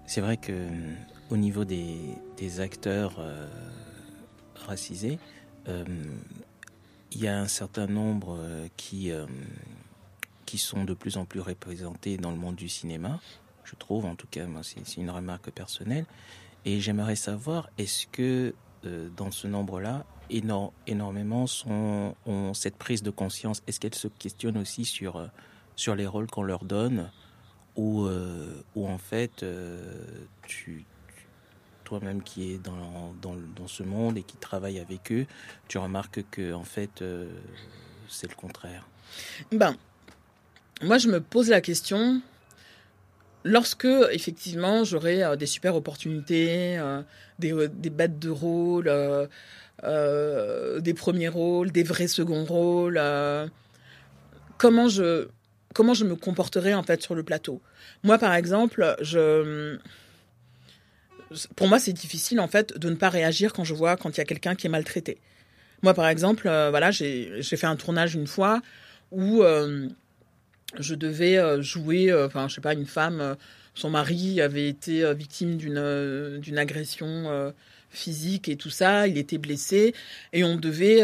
c'est vrai que au niveau des acteurs racisés, il y a un certain nombre qui sont de plus en plus représentés dans le monde du cinéma, je trouve, en tout cas, moi, c'est une remarque personnelle. Et j'aimerais savoir, est-ce que dans ce nombre-là, énormément ont cette prise de conscience? Est-ce qu'elles se questionnent aussi sur les rôles qu'on leur donne, ou en fait, toi-même qui es dans ce monde et qui travaille avec eux, tu remarques que en fait, c'est le contraire? Ben, moi, je me pose la question lorsque, effectivement, j'aurai des super opportunités, des bêtes de rôle, des premiers rôles, des vrais seconds rôles. Comment je me comporterai en fait sur le plateau. Moi, par exemple, pour moi, c'est difficile en fait de ne pas réagir quand il y a quelqu'un qui est maltraité. Moi, par exemple, voilà, j'ai fait un tournage une fois où je devais jouer, je sais pas, une femme. Son mari avait été victime d'une agression physique et tout ça. Il était blessé et on devait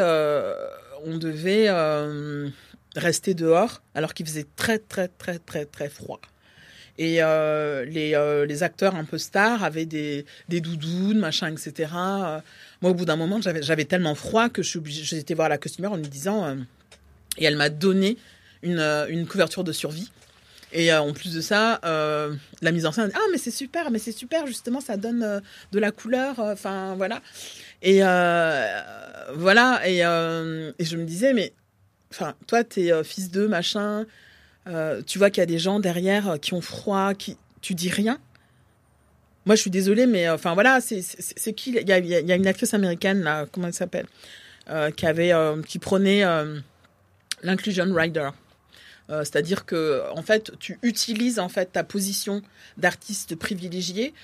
rester dehors alors qu'il faisait très très très très très froid. Et les acteurs un peu stars avaient des doudounes, machin, etc. Moi, au bout d'un moment, j'avais tellement froid que j'ai été voir la costumière en lui disant... et elle m'a donné une couverture de survie. Et en plus de ça, la mise en scène, mais c'est super, justement, ça donne de la couleur, enfin, voilà. Et voilà, et je me disais, mais, enfin, toi, t'es fils d'eux, machin, tu vois qu'il y a des gens derrière qui ont froid, tu dis rien. Moi, je suis désolée, mais, enfin, voilà, c'est qui? Il y a une actrice américaine, là, comment elle s'appelle, qui prenait l'inclusion rider. C'est-à-dire que en fait, tu utilises en fait ta position d'artiste privilégié